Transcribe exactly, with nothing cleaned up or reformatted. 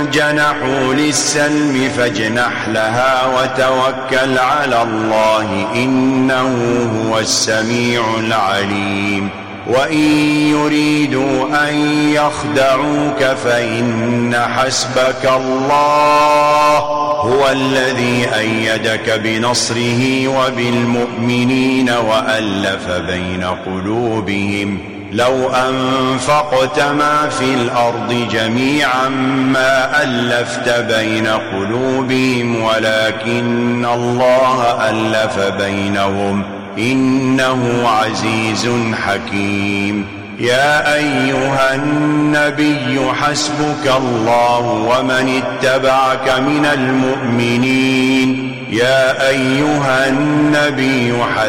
جنحوا للسلم فاجنح لها وتوكل على الله إنه هو السميع العليم وإن يريدوا أن يخدعوك فإن حسبك الله هو الذي أيدك بنصره وبالمؤمنين وألف بين قلوبهم لو أنفقت ما في الأرض جميعا ما ألفت بين قلوبهم ولكن الله ألف بينهم إنه عزيز حكيم يا أيها النبي حسبك الله ومن اتبعك من المؤمنين يا أيها النبي